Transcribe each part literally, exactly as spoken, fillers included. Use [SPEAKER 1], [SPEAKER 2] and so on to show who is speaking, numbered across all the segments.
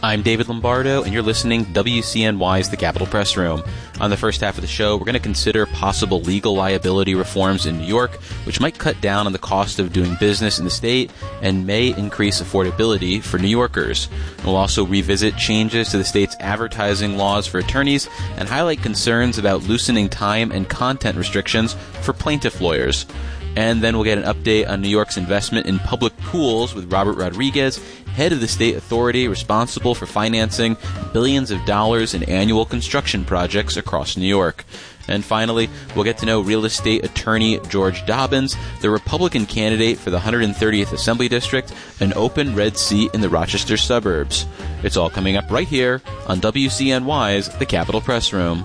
[SPEAKER 1] I'm David Lombardo, and you're listening to W C N Y's The Capitol Press Room. On the first half of the show, we're going to consider possible legal liability reforms in New York, which might cut down on the cost of doing business in the state and may increase affordability for New Yorkers. We'll also revisit changes to the state's advertising laws for attorneys and highlight concerns about loosening time and content restrictions for plaintiff lawyers. And then we'll get an update on New York's investment in public pools with Robert Rodriguez, head of the state authority responsible for financing billions of dollars in annual construction projects across New York. And finally, we'll get to know real estate attorney George Dobbins, the Republican candidate for the one hundred thirtieth Assembly District, an open red seat in the Rochester suburbs. It's all coming up right here on W C N Y's The Capitol Press Room.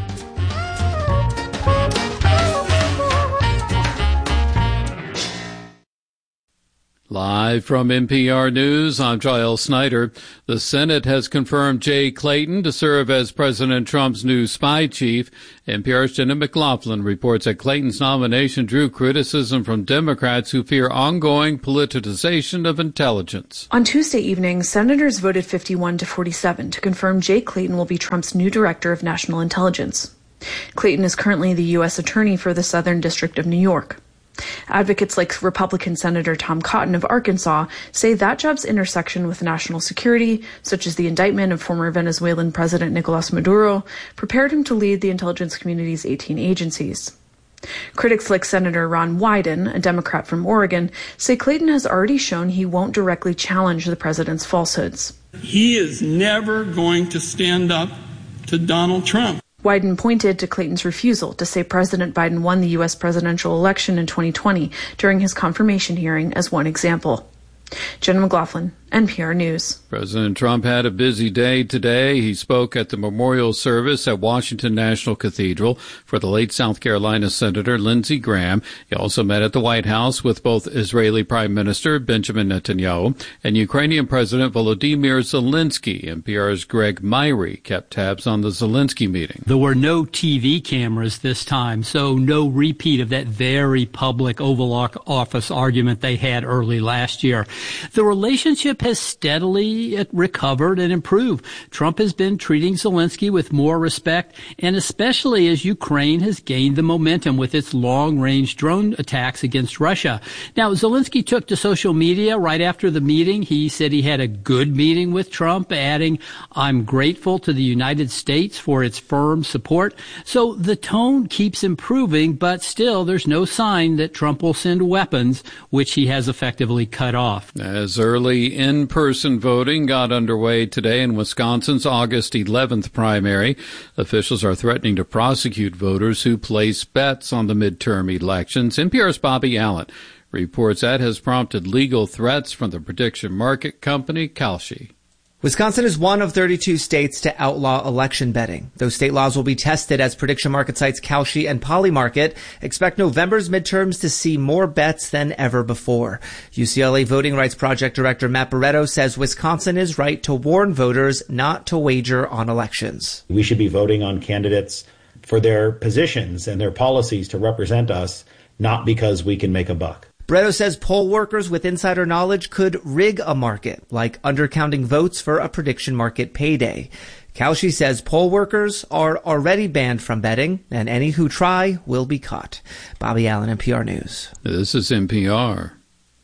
[SPEAKER 2] Live from N P R News, I'm Giles Snyder. The Senate has confirmed Jay Clayton to serve as President Trump's new spy chief. N P R's Jenna McLaughlin reports that Clayton's nomination drew criticism from Democrats who fear ongoing politicization of intelligence.
[SPEAKER 3] On Tuesday evening, senators voted fifty-one to forty-seven to confirm Jay Clayton will be Trump's new director of national intelligence. Clayton is currently the U S attorney for the Southern District of New York. Advocates like Republican Senator Tom Cotton of Arkansas say that job's intersection with national security, such as the indictment of former Venezuelan President Nicolas Maduro, prepared him to lead the intelligence community's eighteen agencies. Critics like Senator Ron Wyden, a Democrat from Oregon, say Clayton has already shown he won't directly challenge the president's falsehoods.
[SPEAKER 4] He is never going to stand up to Donald Trump.
[SPEAKER 3] Wyden pointed to Clayton's refusal to say President Biden won the U S presidential election in twenty twenty during his confirmation hearing as one example. Jenna McLaughlin, N P R News.
[SPEAKER 2] President Trump had a busy day today. He spoke at the memorial service at Washington National Cathedral for the late South Carolina Senator Lindsey Graham. He also met at the White House with both Israeli Prime Minister Benjamin Netanyahu and Ukrainian President Volodymyr Zelensky. N P R's Greg Myrie kept tabs on the Zelensky meeting.
[SPEAKER 5] There were no T V cameras this time, so no repeat of that very public Oval Office argument they had early last year. The relationship has steadily recovered and improved. Trump has been treating Zelensky with more respect, and especially as Ukraine has gained the momentum with its long-range drone attacks against Russia. Now, Zelensky took to social media right after the meeting. He said he had a good meeting with Trump, adding, "I'm grateful to the United States for its firm support." So the tone keeps improving, but still there's no sign that Trump will send weapons, which he has effectively cut off.
[SPEAKER 2] As early in-person voting got underway today in Wisconsin's August eleventh primary, officials are threatening to prosecute voters who place bets on the midterm elections. N P R's Bobby Allen reports that has prompted legal threats from the prediction market company Kalshi.
[SPEAKER 6] Wisconsin is one of thirty-two states to outlaw election betting. Those state laws will be tested as prediction market sites Kalshi and Polymarket expect November's midterms to see more bets than ever before. U C L A Voting Rights Project Director Matt Barreto says Wisconsin is right to warn voters not to wager on elections.
[SPEAKER 7] We should be voting on candidates for their positions and their policies to represent us, not because we can make a buck.
[SPEAKER 6] Barreto says poll workers with insider knowledge could rig a market, like undercounting votes for a prediction market payday. Kalshi says poll workers are already banned from betting, and any who try will be caught. Bobby Allen, N P R News.
[SPEAKER 2] This is N P R.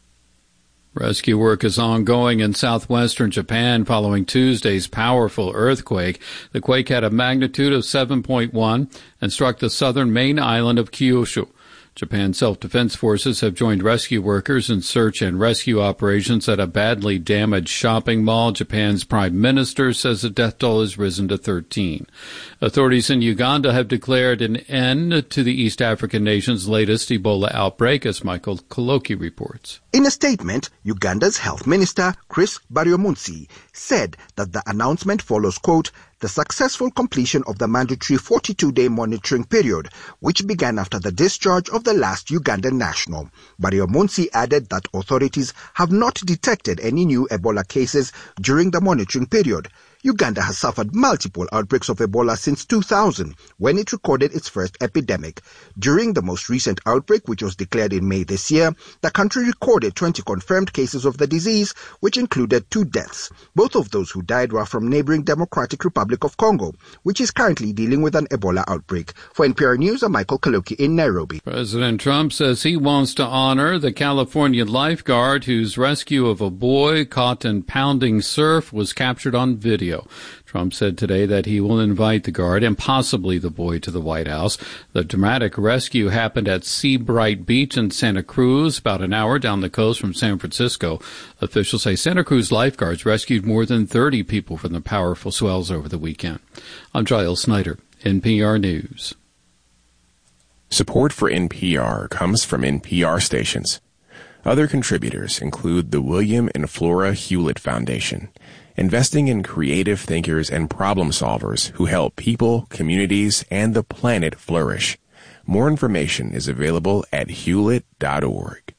[SPEAKER 2] Rescue work is ongoing in southwestern Japan following Tuesday's powerful earthquake. The quake had a magnitude of seven point one and struck the southern main island of Kyushu. Japan's self-defense forces have joined rescue workers in search and rescue operations at a badly damaged shopping mall. Japan's prime minister says the death toll has risen to thirteen. Authorities in Uganda have declared an end to the East African nation's latest Ebola outbreak, as Michael Koloki reports.
[SPEAKER 8] In a statement, Uganda's Health Minister, Chris Baryomunsi, said that the announcement follows, quote, the successful completion of the mandatory forty-two day monitoring period, which began after the discharge of the last Ugandan national. Baryomunsi added that authorities have not detected any new Ebola cases during the monitoring period. Uganda has suffered multiple outbreaks of Ebola since two thousand, when it recorded its first epidemic. During the most recent outbreak, which was declared in May this year, the country recorded twenty confirmed cases of the disease, which included two deaths. Both of those who died were from neighboring Democratic Republic of Congo, which is currently dealing with an Ebola outbreak. For N P R News, I'm Michael Kaloki in Nairobi.
[SPEAKER 2] President Trump says he wants to honor the California lifeguard whose rescue of a boy caught in pounding surf was captured on video. Trump said today that he will invite the guard and possibly the boy to the White House. The dramatic rescue happened at Seabright Beach in Santa Cruz, about an hour down the coast from San Francisco. Officials say Santa Cruz lifeguards rescued more than thirty people from the powerful swells over the weekend. I'm Giles Snyder, N P R News.
[SPEAKER 9] Support for N P R comes from N P R stations. Other contributors include the William and Flora Hewlett Foundation, investing in creative thinkers and problem solvers who help people, communities, and the planet flourish. More information is available at hewlett dot org.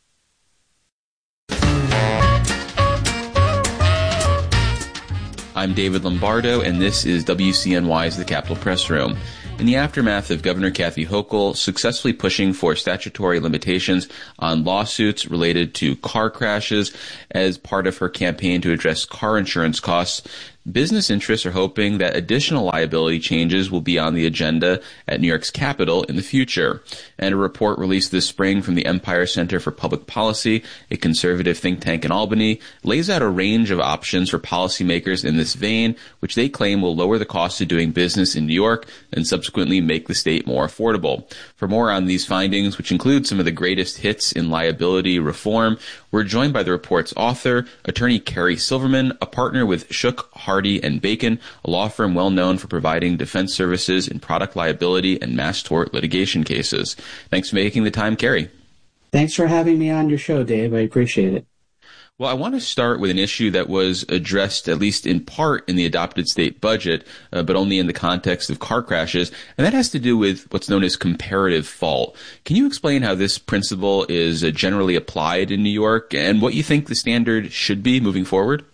[SPEAKER 1] I'm David Lombardo, and this is W C N Y's The Capitol Press Room. In the aftermath of Governor Kathy Hochul successfully pushing for statutory limitations on lawsuits related to car crashes as part of her campaign to address car insurance costs, business interests are hoping that additional liability changes will be on the agenda at New York's Capitol in the future. And a report released this spring from the Empire Center for Public Policy, a conservative think tank in Albany, lays out a range of options for policymakers in this vein, which they claim will lower the cost of doing business in New York and subsequently make the state more affordable. For more on these findings, which include some of the greatest hits in liability reform, we're joined by the report's author, attorney Carrie Silverman, a partner with Shook, Hardy and Bacon, a law firm well known for providing defense services in product liability and mass tort litigation cases. Thanks for making the time, Carrie.
[SPEAKER 10] Thanks for having me on your show, Dave. I appreciate it.
[SPEAKER 1] Well, I want to start with an issue that was addressed, at least in part, in the adopted state budget, uh, but only in the context of car crashes, and that has to do with what's known as comparative fault. Can you explain how this principle is uh, generally applied in New York and what you think the standard should be moving forward?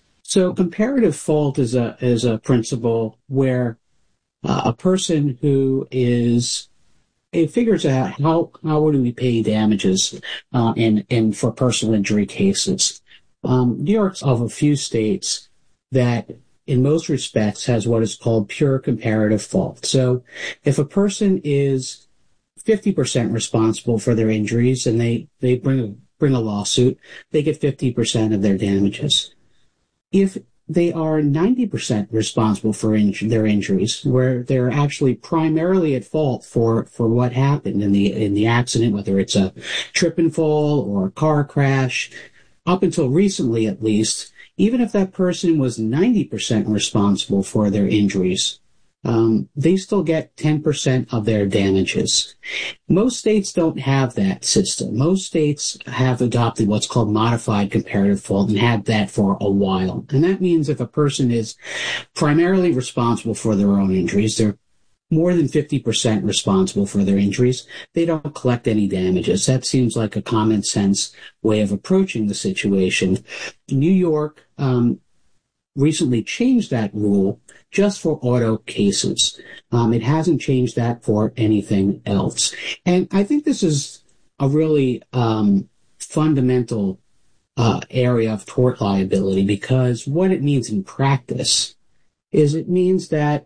[SPEAKER 10] So comparative fault is a is a principle where uh, a person who is it figures out how how would we pay damages uh, in in for personal injury cases. Um, New York's of a few states that, in most respects, has what is called pure comparative fault. So, if a person is fifty percent responsible for their injuries and they they bring a, bring a lawsuit, they get fifty percent of their damages. If they are ninety percent responsible for inj- their injuries, where they're actually primarily at fault for, for what happened in the in the accident, whether it's a trip and fall or a car crash, up until recently at least, even if that person was ninety percent responsible for their injuries, um, they still get ten percent of their damages. Most states don't have that system. Most states have adopted what's called modified comparative fault and had that for a while. And that means if a person is primarily responsible for their own injuries, they're more than fifty percent responsible for their injuries, they don't collect any damages. That seems like a common sense way of approaching the situation. New York um, recently changed that rule just for auto cases. Um, it hasn't changed that for anything else. And I think this is a really um, fundamental uh, area of tort liability, because what it means in practice is it means that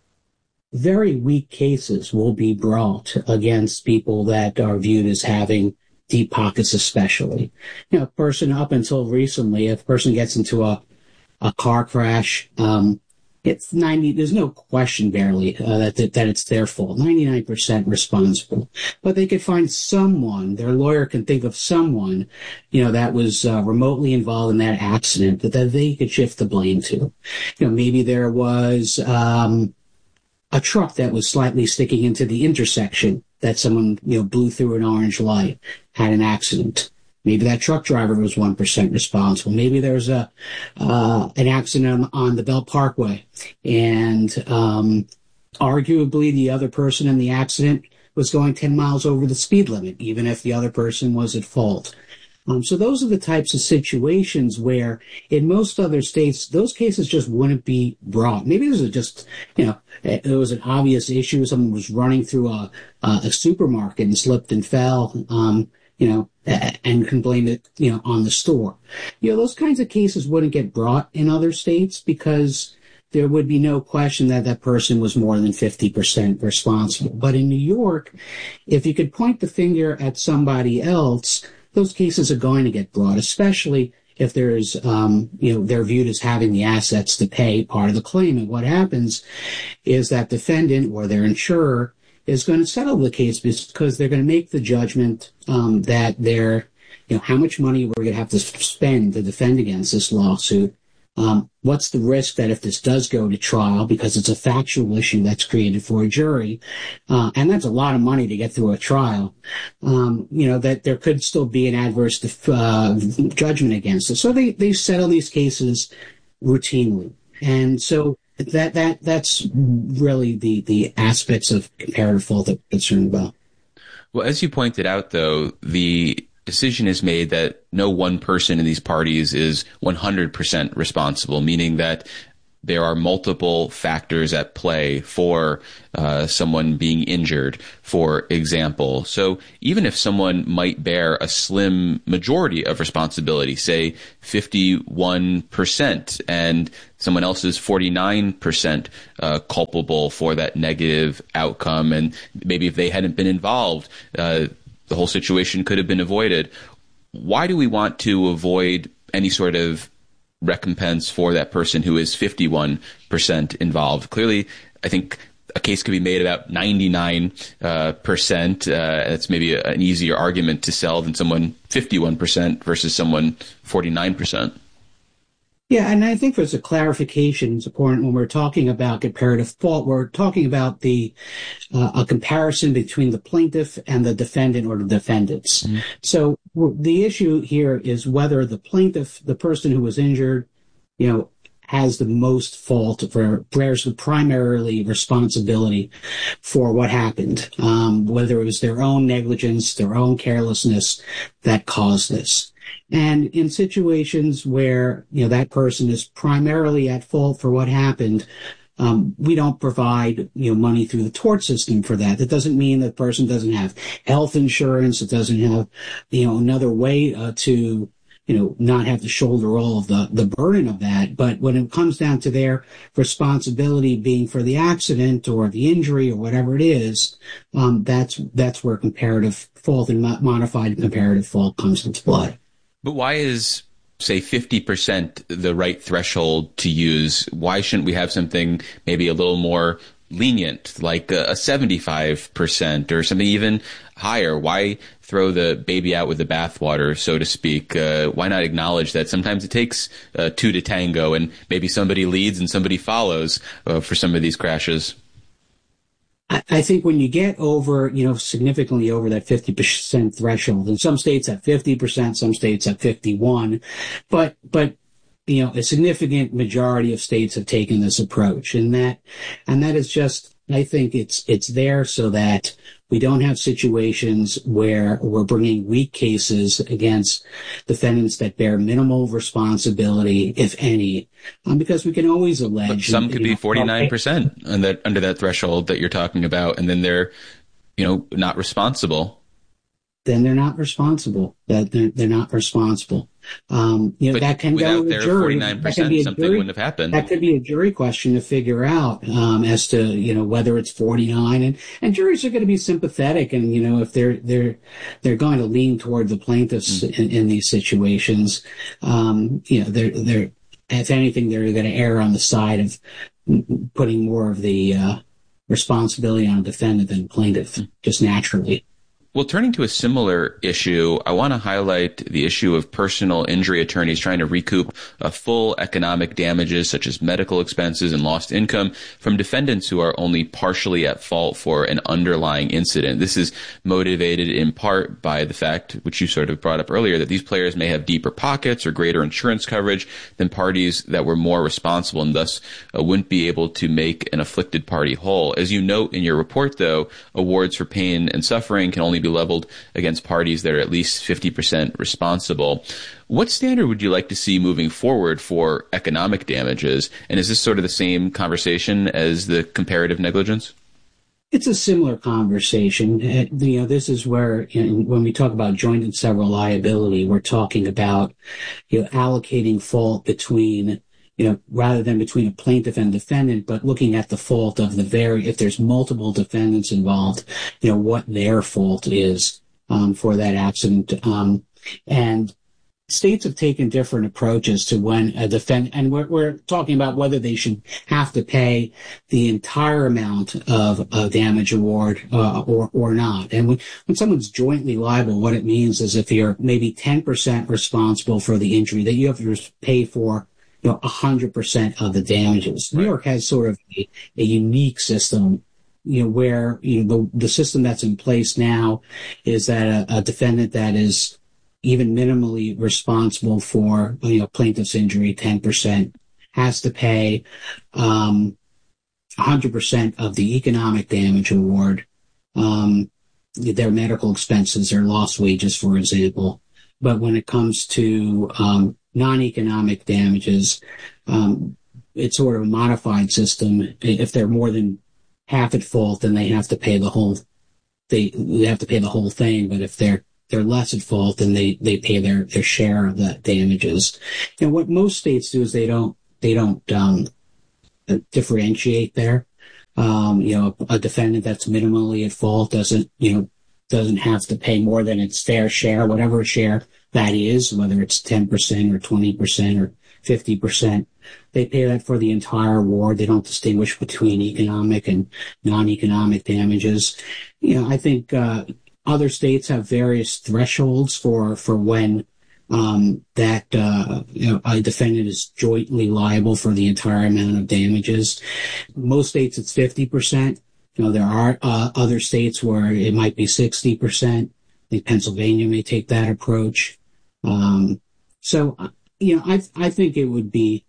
[SPEAKER 10] very weak cases will be brought against people that are viewed as having deep pockets, especially. You know, a person up until recently, if a person gets into a, a car crash, um, it's ninety, there's no question barely uh, that, that that it's their fault, ninety-nine percent responsible. But they could find someone, their lawyer can think of someone, you know, that was uh, remotely involved in that accident that, that they could shift the blame to. You know, maybe there was um, a truck that was slightly sticking into the intersection that someone, you know, blew through an orange light, had an accident. Maybe that truck driver was one percent responsible. Maybe there's a uh, an accident on the Belt Parkway, and um, arguably the other person in the accident was going ten miles over the speed limit, even if the other person was at fault. Um, so those are the types of situations where in most other states, those cases just wouldn't be brought. Maybe this is just, you know, there was an obvious issue. Someone was running through a, a supermarket and slipped and fell, um, you know, and can blame it, you know, on the store. You know, those kinds of cases wouldn't get brought in other states because there would be no question that that person was more than fifty percent responsible. But in New York, if you could point the finger at somebody else, those cases are going to get brought, especially if there's, um, you know, they're viewed as having the assets to pay part of the claim. And what happens is that defendant or their insurer is going to settle the case because they're going to make the judgment um, that they're, you know, how much money we're going to have to spend to defend against this lawsuit. Um, what's the risk that if this does go to trial, because it's a factual issue that's created for a jury, uh, and that's a lot of money to get through a trial, um, you know, that there could still be an adverse def- uh, judgment against it. So they, they settle these cases routinely. And so that, that, that's really the, the aspects of comparative fault that we're concerned about.
[SPEAKER 1] Well, as you pointed out, though, the decision is made that no one person in these parties is one hundred percent responsible, meaning that there are multiple factors at play for uh, someone being injured, for example. So even if someone might bear a slim majority of responsibility, say fifty-one percent, and someone else is forty-nine percent uh, culpable for that negative outcome, and maybe if they hadn't been involved, uh, the whole situation could have been avoided. Why do we want to avoid any sort of recompense for that person who is fifty-one percent involved? Clearly, I think a case could be made about ninety-nine percent. Uh, that's maybe a, an easier argument to sell than someone fifty-one percent versus someone forty-nine percent.
[SPEAKER 10] Yeah, and I think there's a clarification is important when we're talking about comparative fault. We're talking about the uh, a comparison between the plaintiff and the defendant or the defendants. Mm-hmm. So the issue here is whether the plaintiff, the person who was injured, you know, has the most fault for bears the primarily responsibility for what happened, um, whether it was their own negligence, their own carelessness that caused this. And in situations where, you know, that person is primarily at fault for what happened, um, we don't provide, you know, money through the tort system for that. That doesn't mean that person doesn't have health insurance. It doesn't have, you know, another way uh, to, you know, not have to shoulder all of the, the burden of that. But when it comes down to their responsibility being for the accident or the injury or whatever it is, um, that's, that's where comparative fault and modified comparative fault comes into play.
[SPEAKER 1] But why is, say, fifty percent the right threshold to use? Why shouldn't we have something maybe a little more lenient, like a seventy-five percent or something even higher? Why throw the baby out with the bathwater, so to speak? Uh, why not acknowledge that sometimes it takes uh, two to tango, and maybe somebody leads and somebody follows uh, for some of these crashes?
[SPEAKER 10] I think when you get over, you know, significantly over that fifty percent threshold, in some states at fifty percent, some states at fifty-one, but, but, you know, a significant majority of states have taken this approach, and that, and that is just, I think it's, it's there so that we don't have situations where we're bringing weak cases against defendants that bear minimal responsibility, if any, um, because we can always allege.
[SPEAKER 1] But some could be forty-nine percent on that, under that threshold that you're talking about, and then they're, you know, not responsible.
[SPEAKER 10] Then they're not responsible. That they're, they're not responsible. Um, you know,
[SPEAKER 1] but
[SPEAKER 10] that can go to a jury.
[SPEAKER 1] forty-nine percent,
[SPEAKER 10] that
[SPEAKER 1] something
[SPEAKER 10] jury,
[SPEAKER 1] wouldn't have happened.
[SPEAKER 10] That could be a jury question to figure out, um, as to, you know, whether it's forty-nine, and, and juries are going to be sympathetic. And, you know, if they're, they're, they're going to lean toward the plaintiffs mm. in, in these situations, um, you know, they're, they're, if anything, they're going to err on the side of putting more of the, uh, responsibility on a defendant than plaintiff, mm. just naturally.
[SPEAKER 1] Well, turning to a similar issue, I want to highlight the issue of personal injury attorneys trying to recoup uh, full economic damages such as medical expenses and lost income from defendants who are only partially at fault for an underlying incident. This is motivated in part by the fact, which you sort of brought up earlier, that these players may have deeper pockets or greater insurance coverage than parties that were more responsible and thus uh, wouldn't be able to make an afflicted party whole. As you note in your report, though, awards for pain and suffering can only be be leveled against parties that are at least fifty percent responsible. What standard would you like to see moving forward for economic damages? And is this sort of the same conversation as the comparative negligence?
[SPEAKER 10] It's a similar conversation. Uh, you know, this is where, you know, when we talk about joint and several liability, we're talking about, you know, allocating fault between, you know, rather than between a plaintiff and defendant, but looking at the fault of the very, if there's multiple defendants involved, you know, what their fault is um, for that accident. Um, and states have taken different approaches to when a defendant, and we're, we're talking about whether they should have to pay the entire amount of a damage award uh, or or not. And when, when someone's jointly liable, what it means is if you're maybe ten percent responsible for the injury, that you have to pay for, you know, one hundred percent of the damages. Right. New York has sort of a, a unique system, you know, where, you know, the, the system that's in place now is that a, a defendant that is even minimally responsible for, you know, plaintiff's injury, ten percent, has to pay um, one hundred percent of the economic damage award, um, their medical expenses, their lost wages, for example. But when it comes to um, non-economic damages, um, it's sort of a modified system. If they're more than half at fault, then they have to pay the whole. They they have to pay the whole thing. But if they're they're less at fault, then they, they pay their, their share of the damages. And what most states do is they don't, they don't, um, differentiate there. Um, you know, a defendant that's minimally at fault doesn't, you know, doesn't have to pay more than its fair share, whatever share that is, whether it's ten percent or twenty percent or fifty percent. They pay that for the entire award. They don't distinguish between economic and non-economic damages. You know, I think, uh, other states have various thresholds for, for when um, that uh, you know, a defendant is jointly liable for the entire amount of damages. Most states it's fifty percent. You know, there are uh, other states where it might be sixty percent. I think Pennsylvania may take that approach. Um, so, you know, I I think it would be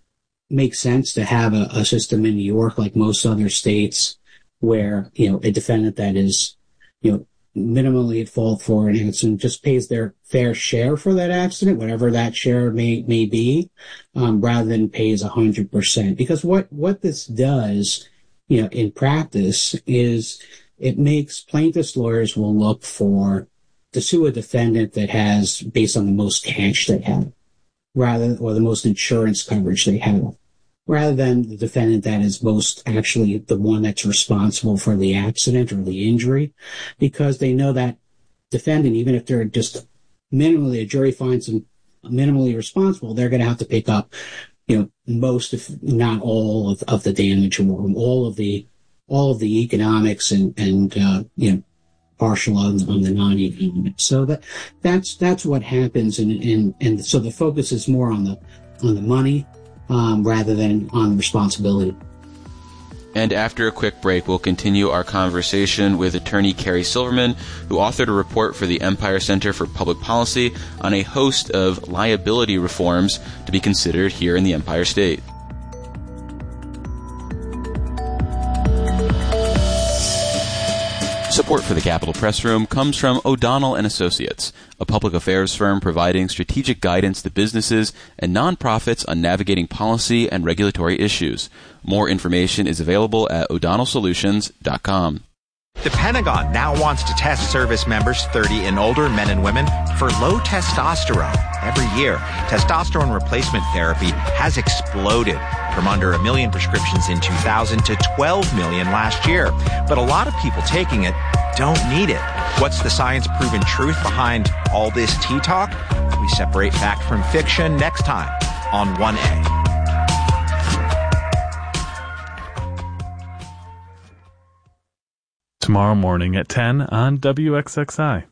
[SPEAKER 10] make sense to have a, a system in New York like most other states where, you know, a defendant that is, you know, minimally at fault for an accident just pays their fair share for that accident, whatever that share may may be, um, rather than pays one hundred percent. Because what, what this does, you know, in practice is it makes plaintiffs' lawyers will look for to sue a defendant that has, based on the most cash they have, rather, or the most insurance coverage they have, rather than the defendant that is most actually the one that's responsible for the accident or the injury, because they know that defendant, even if they're just minimally, a jury finds them minimally responsible, they're going to have to pick up, you know, most, if not all of, of the damage award, all of the, all of the economics and, and, uh, you know, partial on, on the non-economic. So that, that's, that's what happens. And, and, and so the focus is more on the, on the money, Um, rather than on responsibility.
[SPEAKER 1] And after a quick break, we'll continue our conversation with attorney Carrie Silverman, who authored a report for the Empire Center for Public Policy on a host of liability reforms to be considered here in the Empire State. Support for the Capitol Press Room comes from O'Donnell and Associates, a public affairs firm providing strategic guidance to businesses and nonprofits on navigating policy and regulatory issues. More information is available at o'donnell solutions dot com.
[SPEAKER 11] The Pentagon now wants to test service members thirty and older, men and women, for low testosterone. Every year, testosterone replacement therapy has exploded from under a million prescriptions in two thousand to twelve million last year. But a lot of people taking it don't need it. What's the science-proven truth behind all this tea talk? We separate fact from fiction next time on one A.
[SPEAKER 12] Tomorrow morning at ten on W X X I.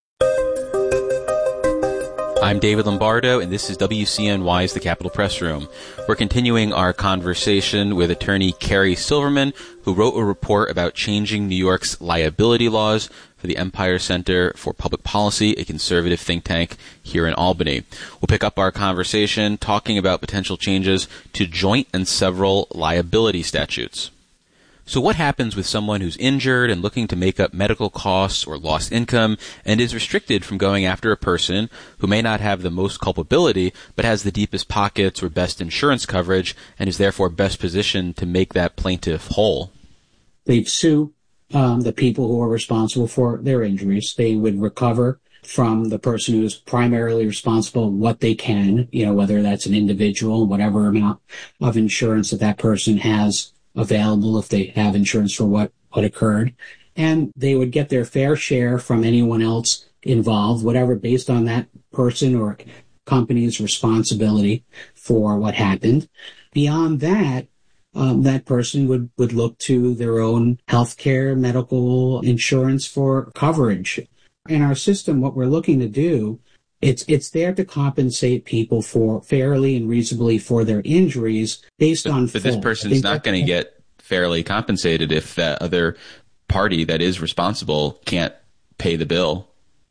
[SPEAKER 1] I'm David Lombardo, and this is W C N Y's The Capitol Press Room. We're continuing our conversation with attorney Carrie Silverman, who wrote a report about changing New York's liability laws for the Empire Center for Public Policy, a conservative think tank here in Albany. We'll pick up our conversation talking about potential changes to joint and several liability statutes. So what happens with someone who's injured and looking to make up medical costs or lost income and is restricted from going after a person who may not have the most culpability but has the deepest pockets or best insurance coverage and is therefore best positioned to make that plaintiff whole?
[SPEAKER 10] They'd sue um, the people who are responsible for their injuries. They would recover from the person who is primarily responsible what they can, you know, whether that's an individual, whatever amount of insurance that that person has available if they have insurance for what, what occurred. And they would get their fair share from anyone else involved, whatever, based on that person or company's responsibility for what happened. Beyond that, um, that person would, would look to their own healthcare, medical insurance for coverage. In our system, what we're looking to do, It's it's there to compensate people for fairly and reasonably for their injuries based
[SPEAKER 1] but,
[SPEAKER 10] on
[SPEAKER 1] But this person's not going to get fairly compensated if that other party that is responsible can't pay the bill.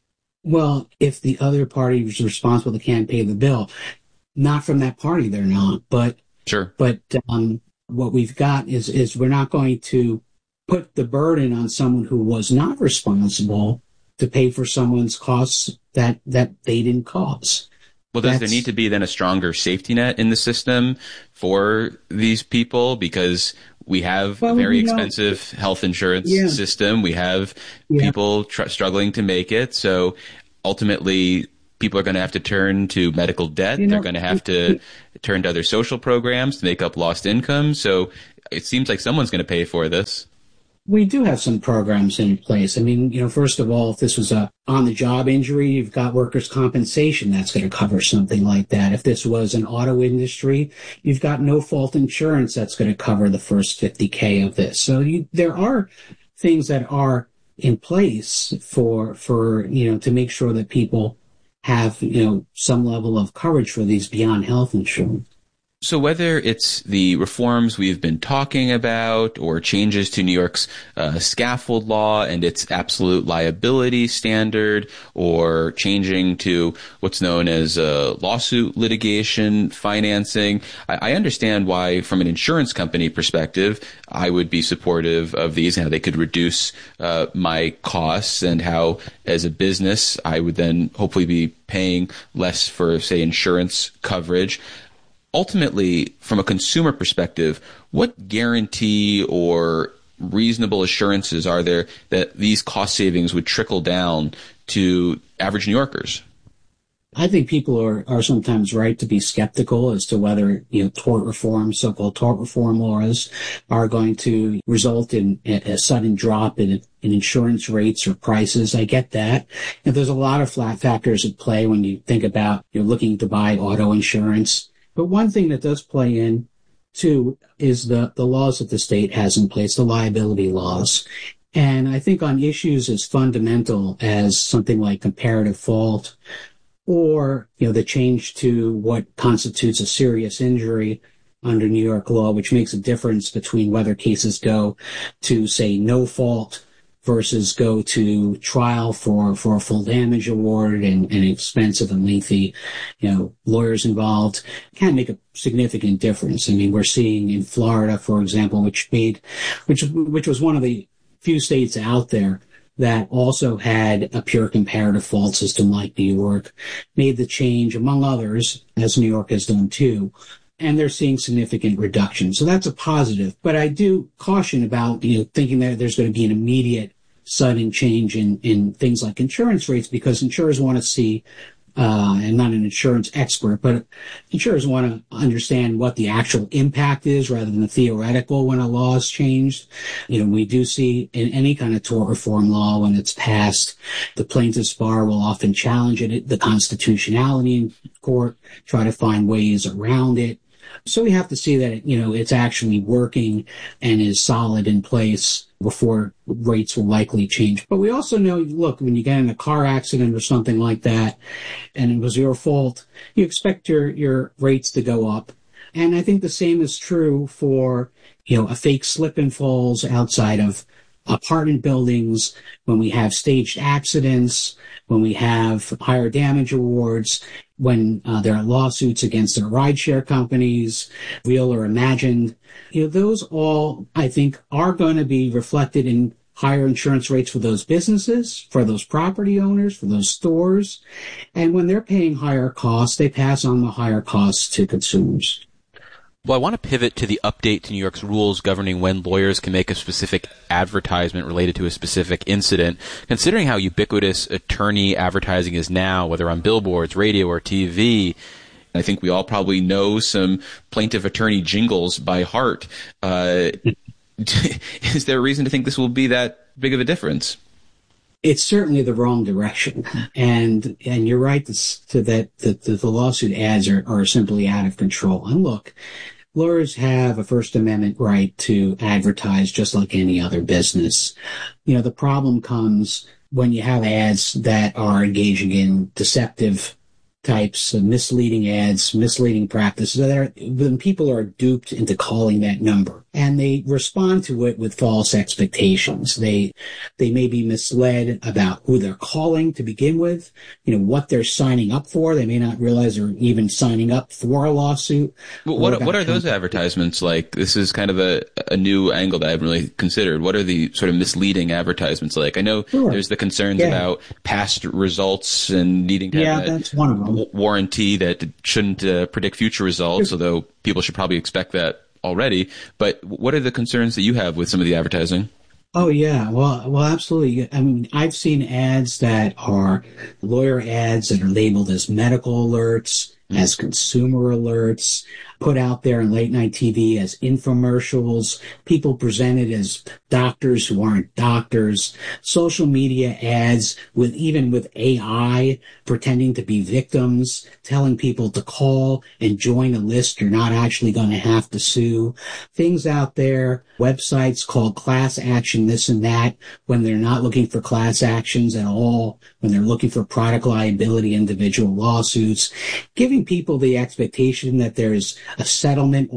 [SPEAKER 10] Well, if the other party is responsible that can't pay the bill, not from that party, they're not. But
[SPEAKER 1] sure.
[SPEAKER 10] But um, what we've got is is we're not going to put the burden on someone who was not responsible to pay for someone's costs that, that they didn't cause.
[SPEAKER 1] Well, does
[SPEAKER 10] That's,
[SPEAKER 1] there need to be then a stronger safety net in the system for these people? Because we have
[SPEAKER 10] well,
[SPEAKER 1] a very
[SPEAKER 10] you know,
[SPEAKER 1] expensive health insurance
[SPEAKER 10] yeah.
[SPEAKER 1] system. We have
[SPEAKER 10] yeah.
[SPEAKER 1] people tr- struggling to make it. So ultimately, people are going to have to turn to medical debt.
[SPEAKER 10] You know,
[SPEAKER 1] They're going to have to turn to other social programs to make up lost income. So it seems like someone's going to pay for this.
[SPEAKER 10] We do have some programs in place. I mean, you know, first of all, if this was a on-the-job injury, you've got workers' compensation that's going to cover something like that. If this was an auto industry, you've got no-fault insurance that's going to cover the first fifty K of this. So you, there are things that are in place for, for, you know, to make sure that people have, you know, some level of coverage for these beyond health insurance.
[SPEAKER 1] So whether it's the reforms we've been talking about or changes to New York's uh, scaffold law and its absolute liability standard, or changing to what's known as uh, lawsuit litigation financing, I, I understand why, from an insurance company perspective, I would be supportive of these and how they could reduce uh, my costs, and how, as a business, I would then hopefully be paying less for, say, insurance coverage. Ultimately, from a consumer perspective, what guarantee or reasonable assurances are there that these cost savings would trickle down to average New Yorkers?
[SPEAKER 10] I think people are, are sometimes right to be skeptical as to whether, you know, tort reform, so-called tort reform laws are going to result in a, a sudden drop in, in insurance rates or prices. I get that. And there's a lot of flat factors at play when you think about you're looking to buy auto insurance. But one thing that does play in, too, is the, the laws that the state has in place, the liability laws. And I think on issues as fundamental as something like comparative fault, or, you know, the change to what constitutes a serious injury under New York law, which makes a difference between whether cases go to, say, no fault versus go to trial for, for a full damage award and, and expensive and lengthy, you know, lawyers involved, can make a significant difference. I mean, we're seeing in Florida, for example, which made, which, which was one of the few states out there that also had a pure comparative fault system like New York, made the change, among others, as New York has done too. And they're seeing significant reduction. So that's a positive. But I do caution about, you know, thinking that there's going to be an immediate sudden change in, in things like insurance rates, because insurers want to see, uh, and not an insurance expert, but insurers want to understand what the actual impact is rather than the theoretical when a law is changed. You know, we do see in any kind of tort reform law, when it's passed, the plaintiff's bar will often challenge it, the constitutionality in court, try to find ways around it. So we have to see that, you know, it's actually working and is solid in place before rates will likely change. But we also know, look, when you get in a car accident or something like that, and it was your fault, you expect your, your rates to go up. And I think the same is true for, you know, a fake slip and falls outside of apartment buildings, when we have staged accidents, when we have higher damage awards. when uh, there are lawsuits against their rideshare companies, Real or Imagined. You know, those all, I think, are going to be reflected in higher insurance rates for those businesses, for those property owners, for those stores. And when they're paying higher costs, they pass on the higher costs to consumers.
[SPEAKER 1] Well, I want to pivot to the update to New York's rules governing when lawyers can make a specific advertisement related to a specific incident. Considering how ubiquitous attorney advertising is now, whether on billboards, radio, or T V, I think we all probably know some plaintiff attorney jingles by heart. Uh, is there a reason to think this will be that big of a difference?
[SPEAKER 10] It's certainly the wrong direction. And and you're right to, to that, that the, the lawsuit ads are, are simply out of control. And look, lawyers have a First Amendment right to advertise just like any other business. You know, the problem comes when you have ads that are engaging in deceptive types of misleading ads, misleading practices. That are, when people are duped into calling that number, and they respond to it with false expectations. They they may be misled about who they're calling to begin with, you know, what they're signing up for. They may not realize they're even signing up for a lawsuit.
[SPEAKER 1] Well, what what are those advertisements like? This is kind of a, a new angle that I haven't really considered. What are the sort of misleading advertisements like? I know sure. there's the concerns yeah. about past results and needing to
[SPEAKER 10] yeah,
[SPEAKER 1] have a
[SPEAKER 10] that's one of them.
[SPEAKER 1] warranty that shouldn't uh, predict future results, sure. although people should probably expect that already. But what are the concerns that you have with some of the advertising?
[SPEAKER 10] Oh, yeah. Well, well, absolutely. I mean, I've seen ads that are lawyer ads that are labeled as medical alerts, mm. as consumer alerts, put out there in late night T V as infomercials, people presented as doctors who aren't doctors, social media ads with even with A I pretending to be victims, telling people to call and join a list you're not actually going to have to sue. Things out there, websites called class action this and that, when they're not looking for class actions at all, when they're looking for product liability individual lawsuits, giving people the expectation that there's a settlement